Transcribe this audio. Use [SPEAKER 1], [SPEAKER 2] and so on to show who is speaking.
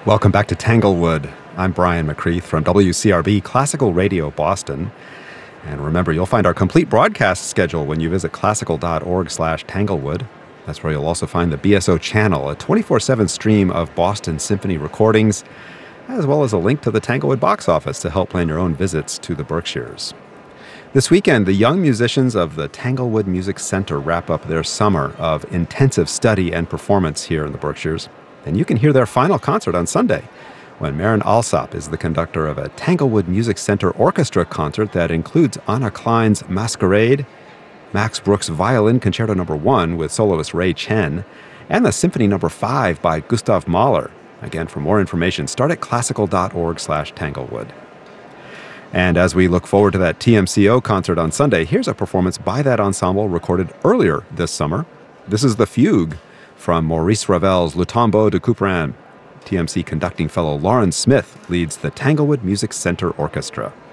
[SPEAKER 1] Welcome back to Tanglewood. I'm Brian McCreath from WCRB Classical Radio Boston. And remember, you'll find our complete broadcast schedule when you visit classical.org/Tanglewood. That's where you'll also find the BSO channel, a 24/7 stream of Boston Symphony recordings, as well as a link to the Tanglewood box office to help plan your own visits to the Berkshires. This weekend, the young musicians of the Tanglewood Music Center wrap up their summer of intensive study and performance here in the Berkshires. And you can hear their final concert on Sunday, when Maren Alsop is the conductor of a Tanglewood Music Center orchestra concert that includes Anna Klein's Masquerade, Max Bruch's Violin Concerto No. 1 with soloist Ray Chen, and the Symphony No. 5 by Gustav Mahler. Again, for more information, start at classical.org/Tanglewood. And as we look forward to that TMCO concert on Sunday, here's a performance by that ensemble recorded earlier this summer. This is the Fugue from Maurice Ravel's Le Tombeau de Couperin. TMC conducting fellow Lauren Smith leads the Tanglewood Music Center Orchestra.